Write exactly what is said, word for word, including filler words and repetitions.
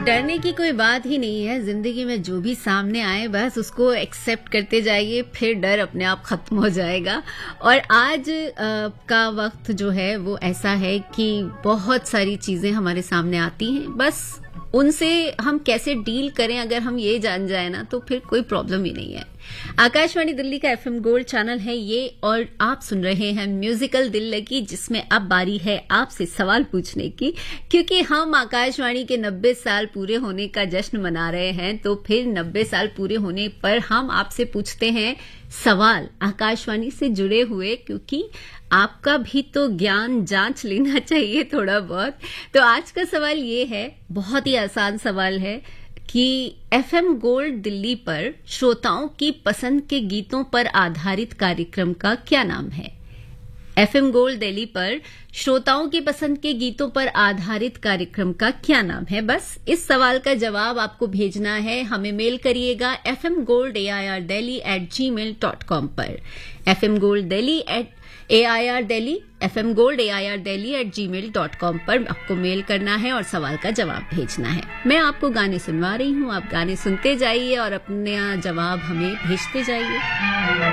डरने की कोई बात ही नहीं है। जिंदगी में जो भी सामने आए बस उसको एक्सेप्ट करते जाइए, फिर डर अपने आप खत्म हो जाएगा। और आज आ, का वक्त जो है वो ऐसा है कि बहुत सारी चीजें हमारे सामने आती हैं, बस उनसे हम कैसे डील करें अगर हम ये जान जाए ना तो फिर कोई प्रॉब्लम ही नहीं है। आकाशवाणी दिल्ली का एफएम गोल्ड चैनल है ये और आप सुन रहे हैं म्यूजिकल दिल लगी, जिसमें अब बारी है आपसे सवाल पूछने की। क्योंकि हम आकाशवाणी के नब्बे साल पूरे होने का जश्न मना रहे हैं, तो फिर नब्बे साल पूरे होने पर हम आपसे पूछते हैं सवाल आकाशवाणी से जुड़े हुए, क्योंकि आपका भी तो ज्ञान जांच लेना चाहिए थोड़ा बहुत। तो आज का सवाल ये है, बहुत ही आसान सवाल है कि एफएम गोल्ड दिल्ली पर श्रोताओं की पसंद के गीतों पर आधारित कार्यक्रम का क्या नाम है? एफएम गोल्ड दिल्ली पर श्रोताओं की पसंद के गीतों पर आधारित कार्यक्रम का क्या नाम है? बस इस सवाल का जवाब आपको भेजना है। हमें मेल करिएगा F M gold A I R Delhi eight ji mail dot com पर। F M gold Delhi eight A I R Delhi F M gold A I R Delhi eight ji mail dot com पर आपको मेल करना है और सवाल का जवाब भेजना है। मैं आपको गाने सुनवा रही हूँ, आप गाने सुनते जाइए और अपना जवाब हमें भेजते जाइए।